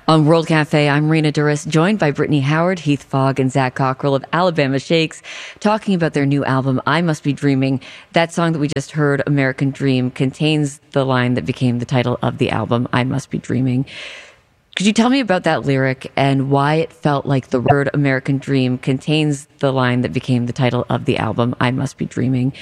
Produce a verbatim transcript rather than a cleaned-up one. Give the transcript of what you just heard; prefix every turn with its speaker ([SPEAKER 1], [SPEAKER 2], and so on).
[SPEAKER 1] On World Cafe, I'm Rena Duras, joined by Brittany Howard, Heath Fogg, and Zach Cockrell of Alabama Shakes, talking about their new album, I Must Be Dreaming. That song that we just heard, American Dream, contains the line that became the title of the album, I Must Be Dreaming. Could you tell me about that lyric and why it felt like the word American Dream contains the line that became the title of the album, I Must Be Dreaming?